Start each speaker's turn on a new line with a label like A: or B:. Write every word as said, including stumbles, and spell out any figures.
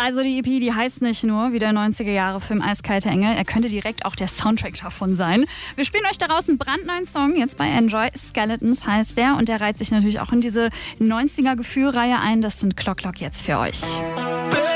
A: Also die E P, die heißt nicht nur wie der neunziger-Jahre-Film Eiskalte Engel, er könnte direkt auch der Soundtrack davon sein. Wir spielen euch daraus einen brandneuen Song, jetzt bei Enjoy. Skeletons heißt der und der reiht sich natürlich auch in diese neunziger-Gefühlreihe ein. Das sind Clock Clock jetzt für euch.